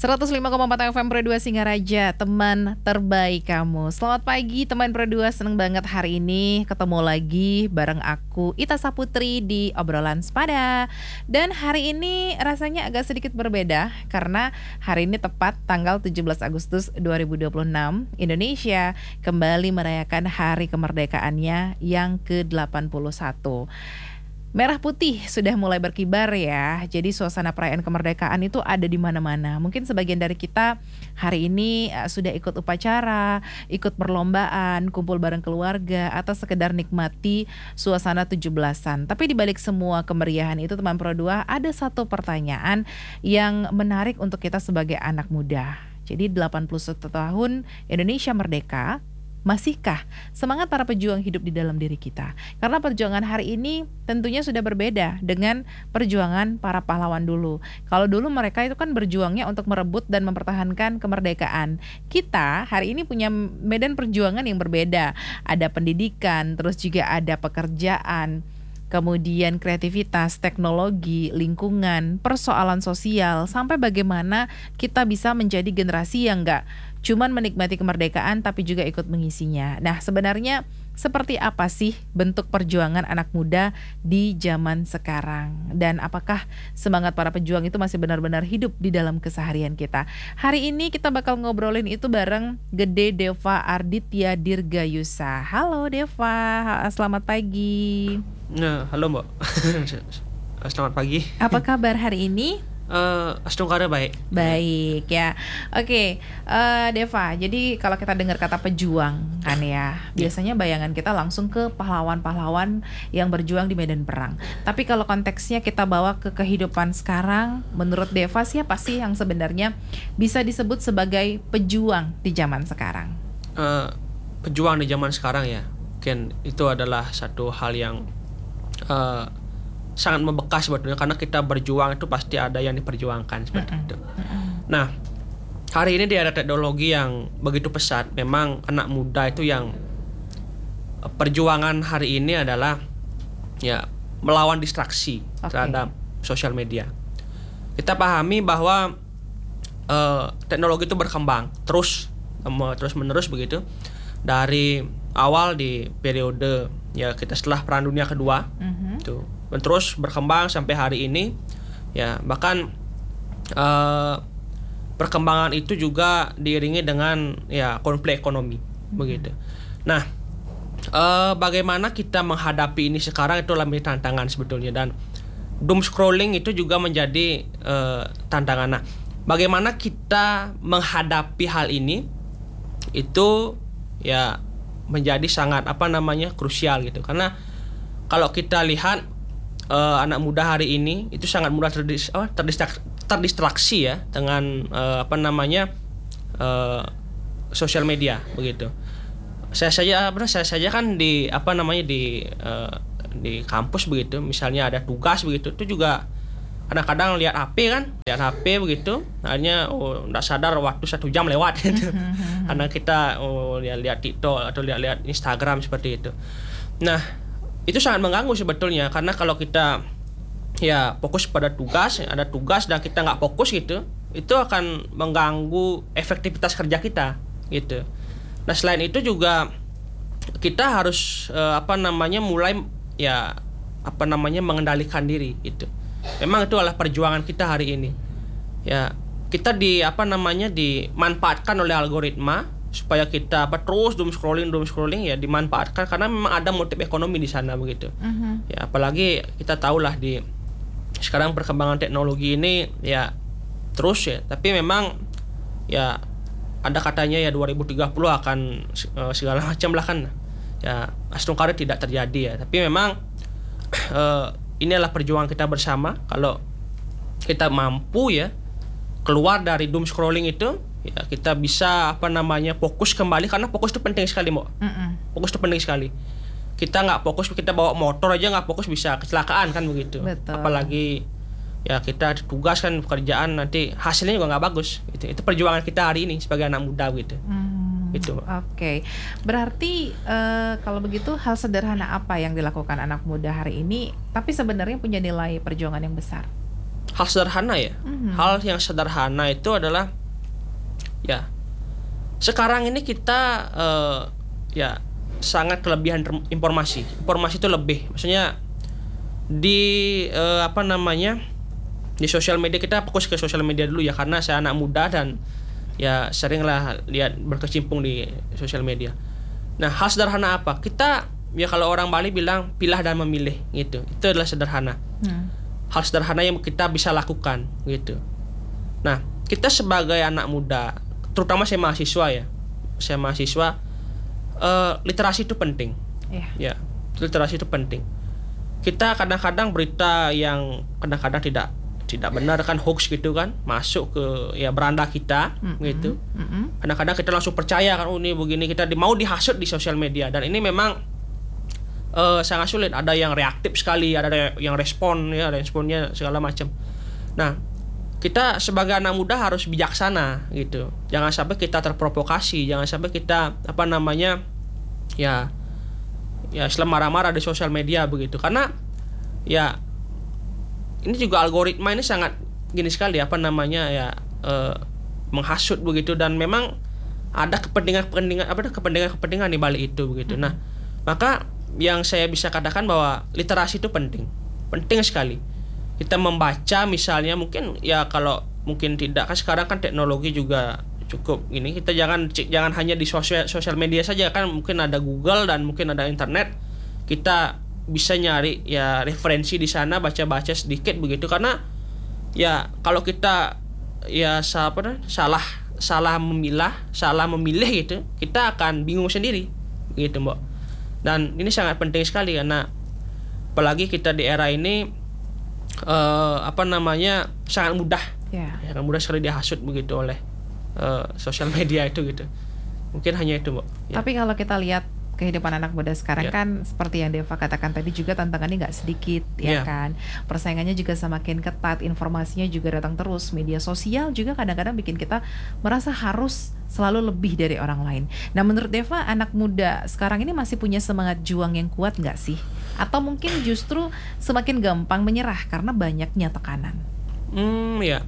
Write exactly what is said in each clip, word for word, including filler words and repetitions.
seratus lima koma empat F M Pro dua Singaraja, teman terbaik kamu. Selamat pagi teman Pro dua, seneng banget hari ini ketemu lagi bareng aku Ita Saputri di Obrolan Sepada. Dan hari ini rasanya agak sedikit berbeda karena hari ini tepat tanggal tujuh belas Agustus dua ribu dua puluh enam, Indonesia kembali merayakan hari kemerdekaannya yang ke delapan puluh satu. Merah putih sudah mulai berkibar ya. Jadi suasana perayaan kemerdekaan itu ada di mana-mana. Mungkin sebagian dari kita hari ini uh, sudah ikut upacara, ikut perlombaan, kumpul bareng keluarga, atau sekedar nikmati suasana tujuh belasan. Tapi di balik semua kemeriahan itu teman Pro dua, ada satu pertanyaan yang menarik untuk kita sebagai anak muda. Jadi delapan puluh satu tahun Indonesia merdeka, masihkah semangat para pejuang hidup di dalam diri kita? Karena perjuangan hari ini tentunya sudah berbeda dengan perjuangan para pahlawan dulu. Kalau dulu mereka itu kan berjuangnya untuk merebut dan mempertahankan kemerdekaan. Kita hari ini punya medan perjuangan yang berbeda. Ada pendidikan, terus juga ada pekerjaan, kemudian kreativitas, teknologi, lingkungan, persoalan sosial, sampai bagaimana kita bisa menjadi generasi yang enggak cuman menikmati kemerdekaan tapi juga ikut mengisinya. Nah, sebenarnya seperti apa sih bentuk perjuangan anak muda di zaman sekarang? Dan apakah semangat para pejuang itu masih benar-benar hidup di dalam keseharian kita? Hari ini kita bakal ngobrolin itu bareng Gede Deva Arditya Dirgayusa. Halo Deva, selamat pagi. Nah, halo Mbak. Selamat pagi. Apa kabar hari ini? Uh, Astungkara baik. Baik ya. Oke, uh, Deva. Jadi kalau kita dengar kata pejuang kan ya, biasanya bayangan kita langsung ke pahlawan-pahlawan yang berjuang di medan perang. Tapi kalau konteksnya kita bawa ke kehidupan sekarang, menurut Deva siapa sih yang sebenarnya bisa disebut sebagai pejuang di zaman sekarang? Uh, pejuang di zaman sekarang ya, mungkin itu adalah satu hal yang uh, sangat membekas sebetulnya, karena kita berjuang itu pasti ada yang diperjuangkan seperti mm-hmm. itu. Nah, hari ini di era teknologi yang begitu pesat, memang anak muda itu yang perjuangan hari ini adalah ya melawan distraksi okay. terhadap sosial media. Kita pahami bahwa uh, teknologi itu berkembang terus um, terus menerus begitu, dari awal di periode ya kita setelah Perang Dunia Kedua mm-hmm. itu terus berkembang sampai hari ini ya, bahkan uh, perkembangan itu juga diiringi dengan ya konflik ekonomi hmm. begitu. Nah, uh, bagaimana kita menghadapi ini sekarang itu menjadi tantangan sebetulnya, dan doom scrolling itu juga menjadi uh, tantangan. Nah, bagaimana kita menghadapi hal ini itu ya menjadi sangat apa namanya krusial gitu, karena kalau kita lihat Uh, anak muda hari ini itu sangat mudah terdis, oh, terdistrak, terdistraksi ya dengan uh, apa namanya uh, sosial media begitu. Saya saja, benar saya saja kan di apa namanya di uh, di kampus begitu, misalnya ada tugas begitu, itu juga kadang-kadang lihat H P kan, lihat H P begitu, akhirnya oh nggak sadar waktu satu jam lewat gitu. Karena kita oh lihat-lihat TikTok atau lihat-lihat Instagram seperti itu. Nah, itu sangat mengganggu sebetulnya, karena kalau kita ya fokus pada tugas, ada tugas dan kita nggak fokus gitu, itu akan mengganggu efektivitas kerja kita gitu. Nah, selain itu juga kita harus eh, apa namanya mulai ya apa namanya mengendalikan diri gitu. Memang itu adalah perjuangan kita hari ini. Ya, kita di apa namanya dimanfaatkan oleh algoritma supaya kita apa terus doom scrolling doom scrolling ya dimanfaatkan, karena memang ada motif ekonomi di sana begitu. Uh-huh. Ya, apalagi kita tahulah di sekarang perkembangan teknologi ini ya terus ya, tapi memang ya ada katanya ya dua ribu tiga puluh akan uh, segala macam lah kan. Ya, astungkara tidak terjadi ya, tapi memang uh, ini adalah perjuangan kita bersama. Kalau kita mampu ya keluar dari doom scrolling itu, ya kita bisa apa namanya fokus kembali, karena fokus itu penting sekali Mbak. Mm-mm. Fokus itu penting sekali. Kita nggak fokus, kita bawa motor aja nggak fokus bisa kecelakaan kan begitu. Betul. Apalagi ya kita tugas kan pekerjaan, nanti hasilnya juga nggak bagus. Itu itu perjuangan kita hari ini sebagai anak muda gitu. Mm. Gitu Mbak. Oke, okay. Berarti uh, kalau begitu hal sederhana apa yang dilakukan anak muda hari ini, tapi sebenarnya punya nilai perjuangan yang besar? hal sederhana ya. Mm-hmm. Hal yang sederhana itu adalah ya sekarang ini kita uh, ya sangat kelebihan informasi. Informasi itu lebih. Maksudnya di uh, apa namanya? Di sosial media, kita fokus ke sosial media dulu ya, karena saya anak muda dan ya seringlah lihat berkecimpung di sosial media. Nah, hal sederhana apa? Kita ya kalau orang Bali bilang pilah dan memilih gitu. Itu adalah sederhana. Hmm. Hal sederhana yang kita bisa lakukan gitu. Nah, kita sebagai anak muda, terutama saya mahasiswa ya. Saya mahasiswa, uh, literasi itu penting. Yeah. Ya, literasi itu penting. Kita kadang-kadang berita yang kadang-kadang tidak tidak benar kan, hoax gitu kan, masuk ke ya beranda kita, mm-hmm. gitu. Mm-hmm. Kadang-kadang kita langsung percaya kan, oh ini begini, kita di, mau dihasut di sosial media, dan ini memang uh, sangat sulit. Ada yang reaktif sekali, ada yang respon ya, responnya segala macam. Nah, kita sebagai anak muda harus bijaksana gitu. Jangan sampai kita terprovokasi, jangan sampai kita apa namanya ya ya Islam marah-marah di sosial media begitu. Karena ya ini juga algoritma ini sangat gini sekali apa namanya ya eh, menghasut begitu, dan memang ada kepentingan-kepentingan apa kepentingan-kepentingan di balik itu begitu. Mm-hmm. Nah, maka yang saya bisa katakan bahwa literasi itu penting. Penting sekali. Kita membaca misalnya, mungkin ya kalau mungkin tidak kan sekarang kan teknologi juga cukup ini, kita jangan jangan hanya di sosial sosial media saja kan, mungkin ada Google dan mungkin ada internet. Kita bisa nyari ya referensi di sana, baca-baca sedikit begitu, karena ya kalau kita ya apa, salah salah memilah, salah memilih gitu, kita akan bingung sendiri begitu, Mbak. Dan ini sangat penting sekali karena apalagi kita di era ini uh, apa namanya sangat mudah, yeah. sangat mudah sekali dihasut begitu oleh uh, sosial media itu gitu. Mungkin hanya itu, Mbak. Ya. Tapi kalau kita lihat kehidupan anak muda sekarang yeah. kan seperti yang Deva katakan tadi juga tantangannya nggak sedikit ya yeah. kan, persaingannya juga semakin ketat, informasinya juga datang terus, media sosial juga kadang-kadang bikin kita merasa harus selalu lebih dari orang lain. Nah, menurut Deva, anak muda sekarang ini masih punya semangat juang yang kuat nggak sih? Atau mungkin justru semakin gampang menyerah karena banyaknya tekanan? Hmm ya,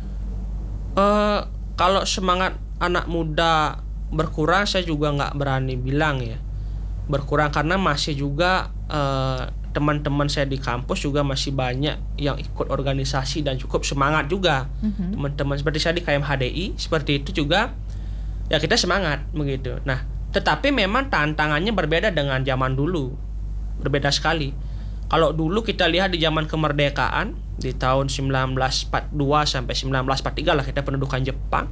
uh, kalau semangat anak muda berkurang, saya juga nggak berani bilang ya berkurang, karena masih juga uh, teman-teman saya di kampus juga masih banyak yang ikut organisasi dan cukup semangat juga. Mm-hmm. Teman-teman seperti saya di K M H D I seperti itu juga ya, kita semangat begitu. Nah, tetapi memang tantangannya berbeda dengan zaman dulu, berbeda sekali. Kalau dulu kita lihat di zaman kemerdekaan di tahun sembilan belas empat puluh dua sampai sembilan belas empat puluh tiga lah, kita pendudukan Jepang,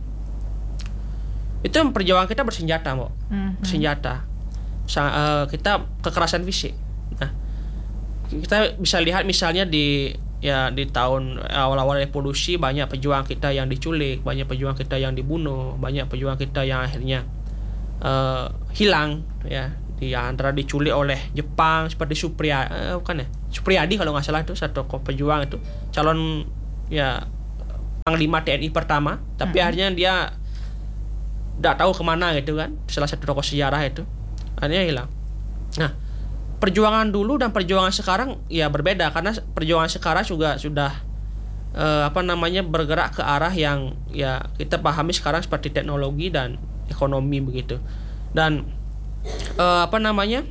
itu perjuangan kita bersenjata, Mbak. Mm-hmm. Bersenjata. Sang, uh, kita kekerasan fisik. Nah, kita bisa lihat misalnya di ya di tahun awal-awal revolusi, banyak pejuang kita yang diculik, banyak pejuang kita yang dibunuh, banyak pejuang kita yang akhirnya uh, hilang ya, di antara diculik oleh Jepang seperti Supriyadi, uh, bukan ya Supriyadi kalau nggak salah, itu satu tokoh pejuang, itu calon ya panglima T N I pertama, tapi hmm. akhirnya dia nggak tahu kemana gitu kan, salah satu tokoh sejarah itu akhirnya hilang. Nah, perjuangan dulu dan perjuangan sekarang ya berbeda, karena perjuangan sekarang juga sudah eh, apa namanya bergerak ke arah yang ya kita pahami sekarang seperti teknologi dan ekonomi begitu. Dan eh, apa namanya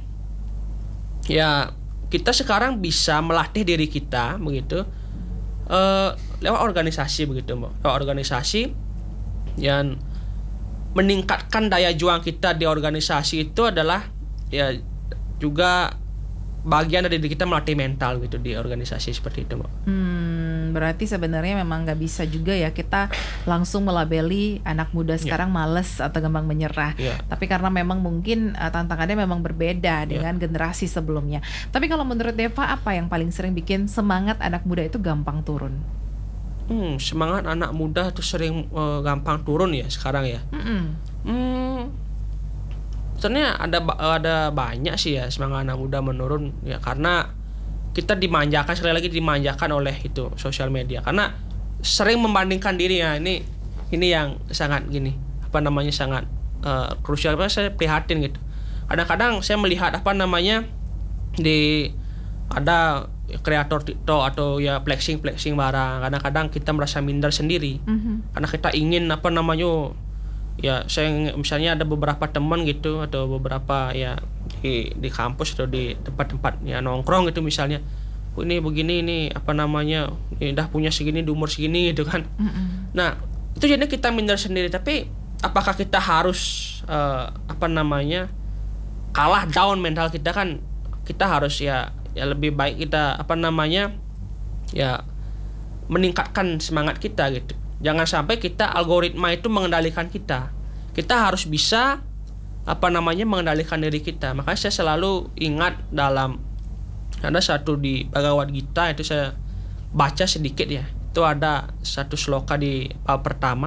ya kita sekarang bisa melatih diri kita begitu eh, lewat organisasi begitu, Mbak. Lewat organisasi yang meningkatkan daya juang kita di organisasi itu adalah ya juga bagian dari diri kita melatih mental gitu di organisasi seperti itu, Mbak. Hmm, berarti sebenarnya memang nggak bisa juga ya kita langsung melabeli anak muda sekarang yeah. males atau gampang menyerah. Yeah. Tapi karena memang mungkin uh, tantangannya memang berbeda dengan yeah. generasi sebelumnya. Tapi kalau menurut Deva, apa yang paling sering bikin semangat anak muda itu gampang turun? Hmm, semangat anak muda itu sering uh, gampang turun ya sekarang ya. Mm-mm. Hmm, sebenarnya ada ada banyak sih ya semangat anak muda menurun ya, karena kita dimanjakan, sekali lagi dimanjakan oleh itu sosial media, karena sering membandingkan diri ya. Ini ini yang sangat gini apa namanya sangat uh, krusial, saya prihatin gitu. Kadang-kadang saya melihat apa namanya di ada kreator TikTok atau ya flexing-flexing barang, kadang-kadang kita merasa minder sendiri. Mhm. Karena kita ingin apa namanya, ya saya misalnya ada beberapa teman gitu atau beberapa ya di di kampus atau di tempat-tempat ya nongkrong gitu misalnya, "Oh, ini begini ini apa namanya, ini udah punya segini di umur segini," gitu kan. Mhm. Nah, itu jadinya kita minder sendiri. Tapi apakah kita harus uh, apa namanya kalah down mental kita? Kan kita harus ya ya lebih baik kita apa namanya ya meningkatkan semangat kita gitu. Jangan sampai kita algoritma itu mengendalikan kita. Kita harus bisa apa namanya mengendalikan diri kita. Makanya saya selalu ingat dalam ada satu di Bhagavad Gita, itu saya baca sedikit ya. Itu ada satu sloka di bab pertama.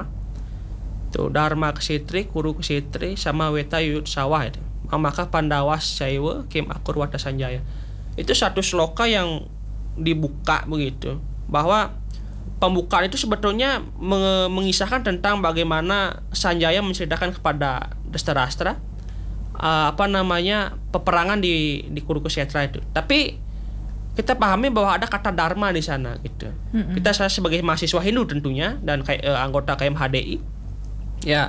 Itu Dharma Kshetri, Kuru Kshetri, sama Weta Yuyut Sawah itu. Maka Pandawas Saiwa Kim Akur Wata Sanjaya. Itu satu sloka yang dibuka begitu, bahwa pembukaan itu sebetulnya mengisahkan tentang bagaimana Sanjaya menceritakan kepada Dhritarashtra uh, apa namanya peperangan di di Kurukshetra itu. Tapi kita pahami bahwa ada kata dharma di sana gitu. Mm-hmm. Kita saya sebagai mahasiswa Hindu tentunya dan kayak uh, anggota K M H D I, ya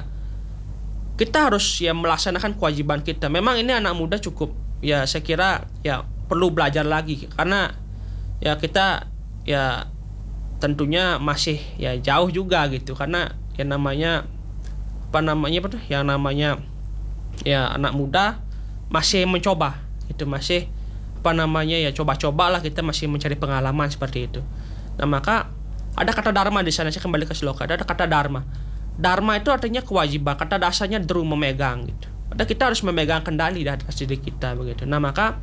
kita harus ya melaksanakan kewajiban kita. Memang ini anak muda cukup ya saya kira ya perlu belajar lagi, karena ya kita ya tentunya masih ya jauh juga gitu, karena yang namanya apa namanya apa tuh yang namanya ya anak muda masih mencoba itu, masih apa namanya ya coba-coba lah, kita masih mencari pengalaman seperti itu. Nah, maka ada kata dharma di sana. Saya kembali ke sloka, ada kata dharma. Dharma itu artinya kewajiban, kata dasarnya dru, memegang gitu. Ada kita harus memegang kendali di atas diri kita begitu. Nah, maka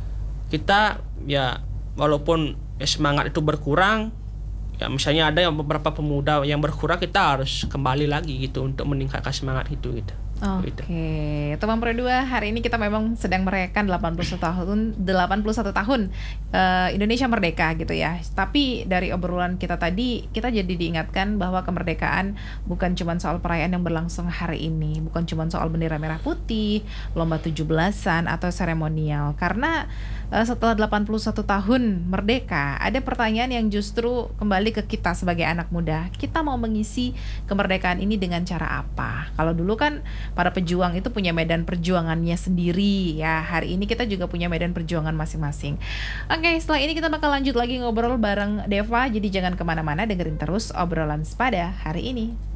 kita ya walaupun ya semangat itu berkurang, ya misalnya ada yang beberapa pemuda yang berkurang, kita harus kembali lagi gitu untuk meningkatkan semangat itu gitu. Oke, okay. Teman Pro dua, hari ini kita memang sedang merayakan delapan puluh satu tahun delapan puluh satu tahun uh, Indonesia merdeka gitu ya. Tapi dari obrolan kita tadi, kita jadi diingatkan bahwa kemerdekaan bukan cuma soal perayaan yang berlangsung hari ini, bukan cuma soal bendera merah putih, lomba tujuh belasan atau seremonial. Karena uh, setelah delapan puluh satu tahun merdeka, ada pertanyaan yang justru kembali ke kita sebagai anak muda. Kita mau mengisi kemerdekaan ini dengan cara apa? Kalau dulu kan para pejuang itu punya medan perjuangannya sendiri ya. Hari ini kita juga punya medan perjuangan masing-masing. Oke, setelah ini kita bakal lanjut lagi ngobrol bareng Deva. Jadi jangan kemana-mana, dengerin terus obrolan Sepada hari ini.